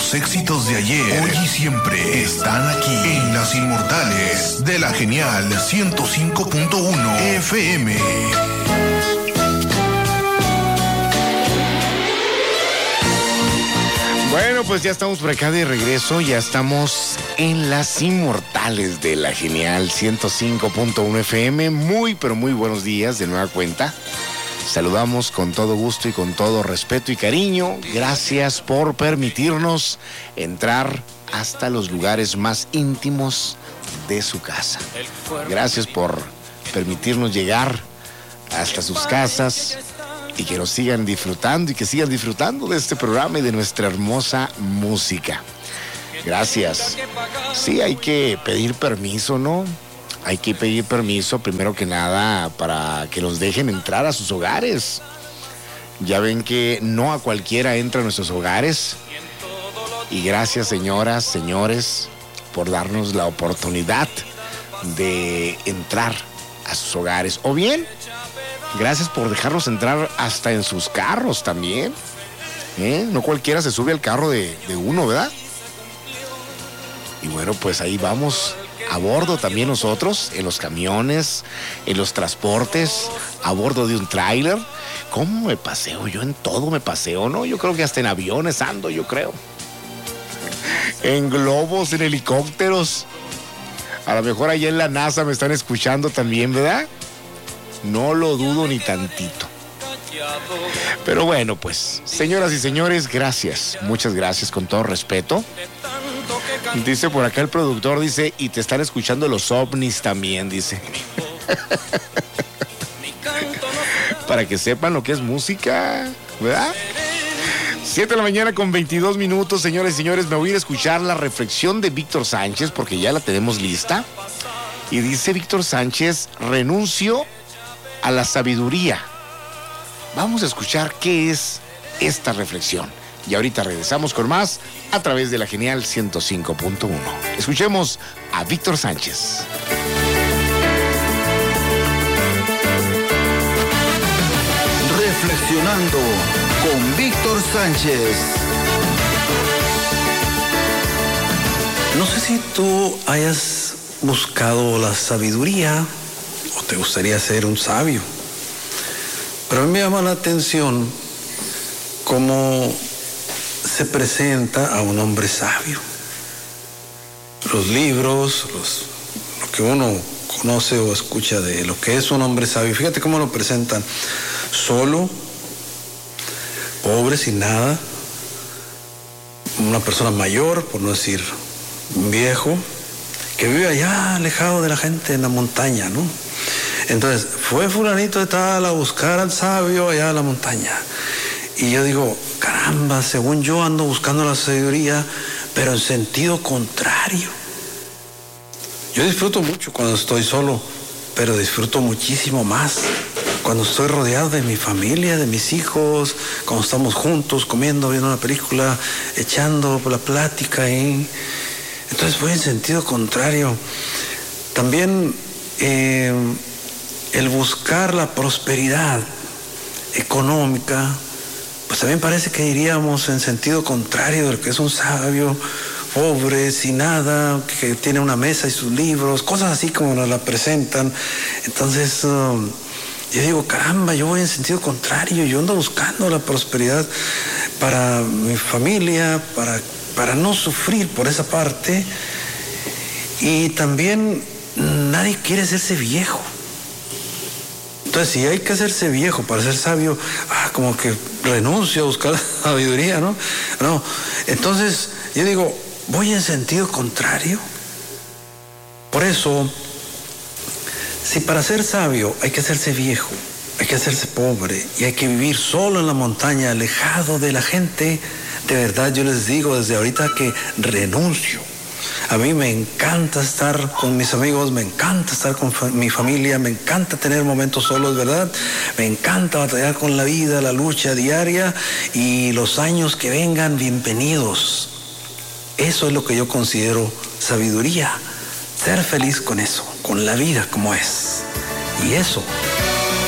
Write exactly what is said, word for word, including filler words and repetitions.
Los éxitos de ayer, hoy y siempre están aquí en Las Inmortales de la Genial ciento cinco punto uno F M. Bueno, pues ya estamos por acá de regreso, ya estamos en Las Inmortales de la Genial ciento cinco punto uno F M. Muy, pero muy buenos días de nueva cuenta. Saludamos con todo gusto y con todo respeto y cariño. Gracias por permitirnos entrar hasta los lugares más íntimos de su casa. Gracias por permitirnos llegar hasta sus casas y que nos sigan disfrutando y que sigan disfrutando de este programa y de nuestra hermosa música. Gracias. Sí, hay que pedir permiso, ¿no? Hay que pedir permiso, primero que nada, para que nos dejen entrar a sus hogares. Ya ven que no a cualquiera entra a nuestros hogares. Y gracias, señoras, señores, por darnos la oportunidad de entrar a sus hogares. O bien, gracias por dejarnos entrar hasta en sus carros también. ¿Eh? No cualquiera se sube al carro de, de uno, ¿verdad? Y bueno, pues ahí vamos a bordo también nosotros, en los camiones, en los transportes, a bordo de un tráiler. ¿Cómo me paseo? Yo en todo me paseo, ¿no? Yo creo que hasta en aviones ando, yo creo. En globos, en helicópteros. A lo mejor allá en la NASA me están escuchando también, ¿verdad? No lo dudo ni tantito. Pero bueno, pues, señoras y señores, gracias. Muchas gracias, con todo respeto. Dice por acá el productor, dice, y te están escuchando los ovnis también, dice. Para que sepan lo que es música, ¿verdad? siete de la mañana con veintidós minutos, señores y señores. Me voy a ir a escuchar la reflexión de Víctor Sánchez, porque ya la tenemos lista. Y dice Víctor Sánchez, renuncio a la sabiduría. Vamos a escuchar qué es esta reflexión. Y ahorita regresamos con más a través de la Genial ciento cinco punto uno. Escuchemos a Víctor Sánchez. Reflexionando con Víctor Sánchez. No sé si tú hayas buscado la sabiduría o te gustaría ser un sabio, pero a mí me llama la atención cómo se presenta a un hombre sabio. Los libros, los, lo que uno conoce o escucha de lo que es un hombre sabio, fíjate cómo lo presentan: solo, pobre, sin nada, una persona mayor, por no decir un viejo, que vive allá alejado de la gente en la montaña, ¿no? Entonces, fue fulanito de tal a buscar al sabio allá en la montaña. Y yo digo, caramba, según yo ando buscando la sabiduría, pero en sentido contrario. Yo disfruto mucho cuando estoy solo, pero disfruto muchísimo más cuando estoy rodeado de mi familia, de mis hijos, cuando estamos juntos, comiendo, viendo una película, echando la plática ahí. Entonces voy en sentido contrario. También eh, el buscar la prosperidad económica, pues también parece que iríamos en sentido contrario del que es un sabio, pobre, sin nada, que tiene una mesa y sus libros, cosas así como nos la presentan. Entonces, um, yo digo, caramba, yo voy en sentido contrario, yo ando buscando la prosperidad para mi familia, para, para no sufrir por esa parte. Y también nadie quiere hacerse viejo. Entonces, si hay que hacerse viejo para ser sabio, ah, como que renuncio a buscar la sabiduría, ¿no? No, entonces yo digo, voy en sentido contrario. Por eso, si para ser sabio hay que hacerse viejo, hay que hacerse pobre y hay que vivir solo en la montaña, alejado de la gente, de verdad yo les digo desde ahorita que renuncio. A mí me encanta estar con mis amigos, me encanta estar con fa- mi familia, me encanta tener momentos solos, ¿verdad? Me encanta batallar con la vida, la lucha diaria, y los años que vengan, bienvenidos. Eso es lo que yo considero sabiduría, ser feliz con eso, con la vida como es. Y eso